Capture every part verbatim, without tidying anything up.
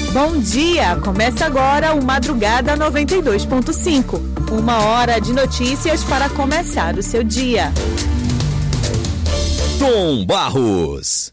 Bom dia! Começa agora o Madrugada noventa e dois ponto cinco. Uma hora de notícias para começar o seu dia. Tom Barros.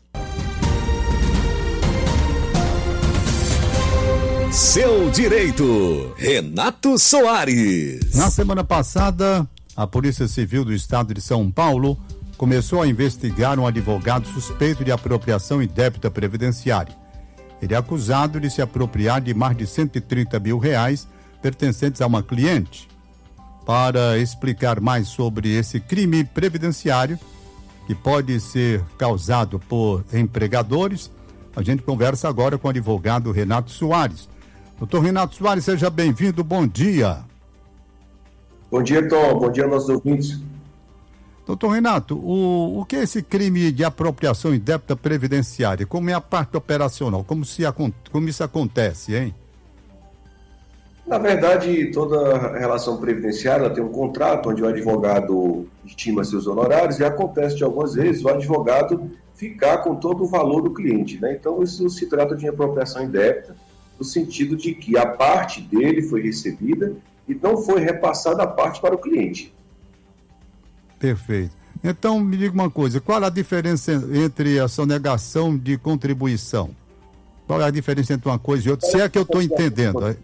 Seu direito, Renato Soares. Na semana passada, a Polícia Civil do Estado de São Paulo começou a investigar um advogado suspeito de apropriação indébita previdenciária. Ele é acusado de se apropriar de mais de cento e trinta mil reais pertencentes a uma cliente. Para explicar mais sobre esse crime previdenciário, que pode ser causado por empregadores, a gente conversa agora com o advogado Renato Soares. Doutor Renato Soares, seja bem-vindo, bom dia. Bom dia, Tom, bom dia aos nossos ouvintes. Doutor Renato, o, o que é esse crime de apropriação indébita previdenciária? Como é a parte operacional? Como, se, como isso acontece, hein? Na verdade, toda relação previdenciária tem um contrato onde o advogado estima seus honorários e acontece de algumas vezes o advogado ficar com todo o valor do cliente, né? Então, isso se trata de apropriação indébita, no sentido de que a parte dele foi recebida e não foi repassada a parte para o cliente. Perfeito. Então, me diga uma coisa, qual a diferença entre a sonegação de contribuição? Qual é a diferença entre uma coisa e outra? Se é que eu estou entendendo.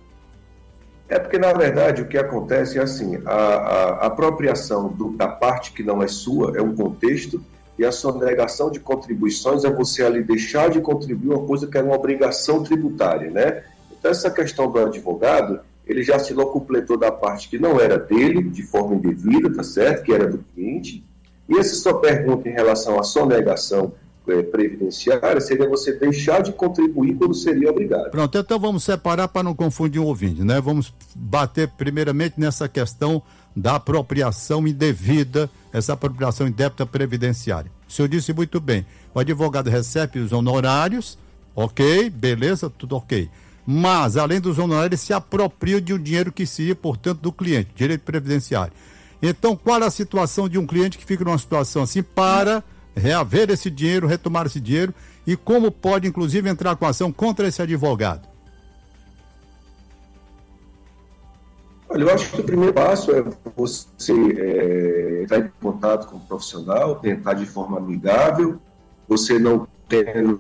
É porque, na verdade, o que acontece é assim, a, a, a apropriação do, da parte que não é sua é um contexto, e a sonegação de contribuições é você ali deixar de contribuir uma coisa que é uma obrigação tributária, né? Então, essa questão do advogado, ele já se locupletou da parte que não era dele, de forma indevida, tá certo? Que era do cliente. E essa sua pergunta em relação à sonegação é, previdenciária seria você deixar de contribuir quando seria obrigado. Pronto, então vamos separar para não confundir o ouvinte, né? Vamos bater primeiramente nessa questão da apropriação indevida, essa apropriação indébita previdenciária. O senhor disse muito bem, o advogado recebe os honorários, ok, beleza, tudo ok. Mas, além dos honorários, se apropria de um dinheiro que seria, portanto, do cliente, direito previdenciário. Então, qual é a situação de um cliente que fica numa situação assim para reaver esse dinheiro, retomar esse dinheiro, e como pode, inclusive, entrar com ação contra esse advogado? Olha, eu acho que o primeiro passo é você é, entrar em contato com o profissional, tentar de forma amigável, você não tendo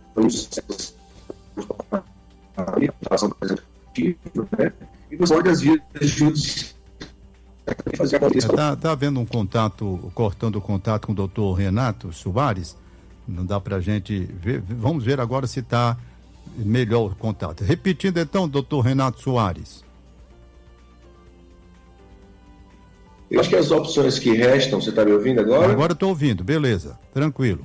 né? E você pode, às vezes, judiciais fazer a Está tá havendo um contato, cortando o contato com o doutor Renato Soares, não dá para a gente ver, vamos ver agora se está melhor o contato. Repetindo então, doutor Renato Soares. Eu acho que as opções que restam, você está me ouvindo agora? Agora estou ouvindo, beleza, tranquilo.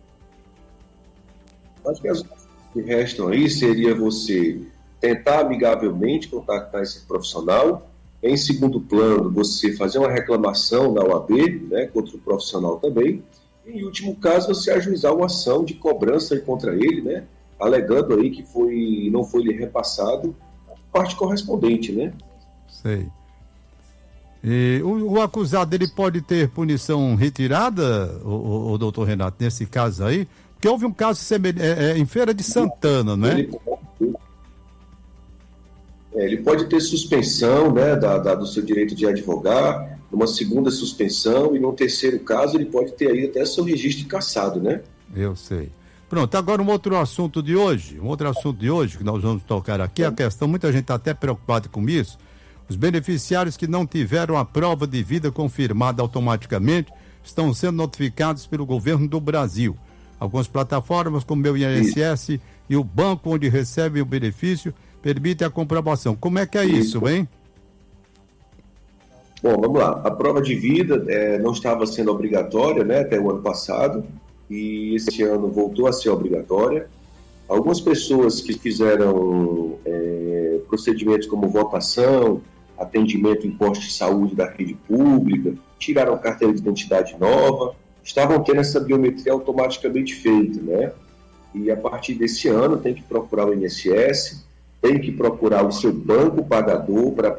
Eu acho que as opções que restam aí seria você tentar amigavelmente contactar esse profissional. Em segundo plano, você fazer uma reclamação na O A B, né, contra o profissional também. E, em último caso, você ajuizar uma ação de cobrança contra ele, né, alegando aí que foi, não foi lhe repassado a parte correspondente, né? Sei. E o, o acusado, ele pode ter punição retirada, o, o, o doutor Renato, nesse caso aí? Porque houve um caso semelhante, é, é, em Feira de Santana, né? Ele pode, é, ele pode ter suspensão, né, da, da, do seu direito de advogar, numa segunda suspensão, e num terceiro caso ele pode ter aí até seu registro cassado, né? Eu sei. Pronto, agora um outro assunto de hoje, um outro assunto de hoje que nós vamos tocar aqui, a questão, muita gente está até preocupada com isso. Os beneficiários que não tiveram a prova de vida confirmada automaticamente estão sendo notificados pelo governo do Brasil. Algumas plataformas, como o meu I N S S isso. e o banco onde recebem o benefício, permitem a comprovação. Como é que é isso, isso hein? Bom, vamos lá. A prova de vida é, não estava sendo obrigatória, né, até o ano passado, e esse ano voltou a ser obrigatória. Algumas pessoas que fizeram é, procedimentos como votação, atendimento em posto de saúde da rede pública, tiraram carteira de identidade nova, estavam tendo essa biometria automaticamente feita, né? E a partir desse ano tem que procurar o I N S S, tem que procurar o seu banco pagador para